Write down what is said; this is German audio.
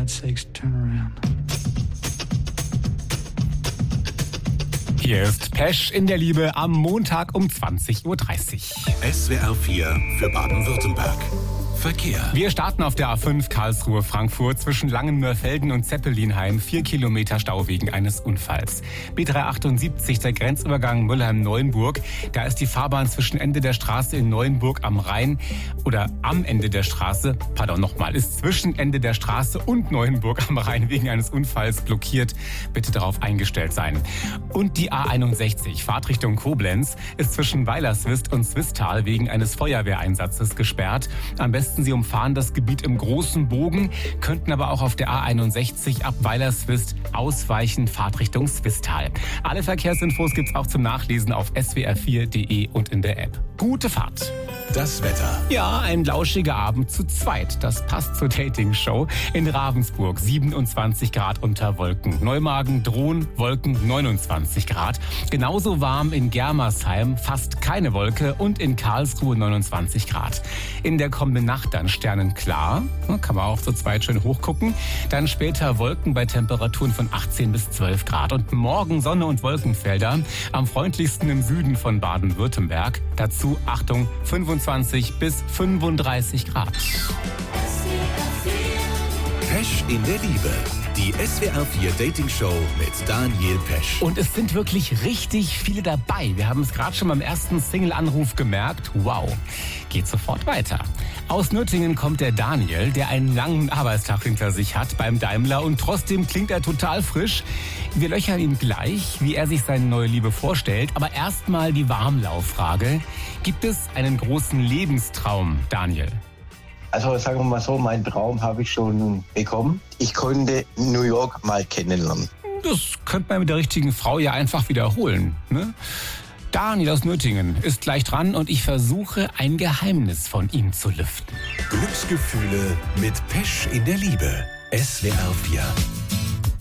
God's sakes, turn around. Hier ist Pesch in der Liebe am Montag um 20.30 Uhr. SWR 4 für Baden-Württemberg. Verkehr. Wir starten auf der A5 Karlsruhe-Frankfurt zwischen Langenmörfelden und Zeppelinheim. 4 Kilometer Stau wegen eines Unfalls. B378, der Grenzübergang Müllheim-Neuenburg. Da ist die Fahrbahn zwischen Ende der Straße in Neuenburg am Rhein oder am Ende der Straße, ist zwischen Ende der Straße und Neuenburg am Rhein wegen eines Unfalls blockiert. Bitte darauf eingestellt sein. Und die A61, Fahrtrichtung Koblenz, ist zwischen Weilerswist und Swisttal wegen eines Feuerwehreinsatzes gesperrt. Am besten Sie umfahren das Gebiet im großen Bogen, könnten aber auch auf der A61 ab Weilerswist ausweichen, Fahrtrichtung Swisttal. Alle Verkehrsinfos gibt's auch zum Nachlesen auf swr4.de und in der App. Gute Fahrt! Das Wetter. Ja, ein lauschiger Abend zu zweit. Das passt zur Dating-Show. In Ravensburg 27 Grad unter Wolken. Neumagen drohen Wolken 29 Grad. Genauso warm in Germersheim, fast keine Wolke. Und in Karlsruhe 29 Grad. In der kommenden Nacht dann sternenklar. Kann man auch zu zweit schön hochgucken. Dann später Wolken bei Temperaturen von 18 bis 12 Grad. Und morgen Sonne und Wolkenfelder. Am freundlichsten im Süden von Baden-Württemberg. Dazu, Achtung, 25 bis 35 Grad. Pesch in der Liebe. Die SWR 4 Dating Show mit Daniel Pesch. Und es sind wirklich richtig viele dabei. Wir haben es gerade schon beim ersten Single-Anruf gemerkt. Wow, geht sofort weiter. Aus Nürtingen kommt der Daniel, der einen langen Arbeitstag hinter sich hat beim Daimler und trotzdem klingt er total frisch. Wir löchern ihn gleich, wie er sich seine neue Liebe vorstellt. Aber erstmal die Warmlauffrage. Gibt es einen großen Lebenstraum, Daniel? Also sagen wir mal so, meinen Traum habe ich schon bekommen. Ich konnte New York mal kennenlernen. Das könnte man mit der richtigen Frau ja einfach wiederholen, ne? Daniel aus Nürtingen ist gleich dran und ich versuche, ein Geheimnis von ihm zu lüften. Glücksgefühle mit Pesch in der Liebe. SWR 4.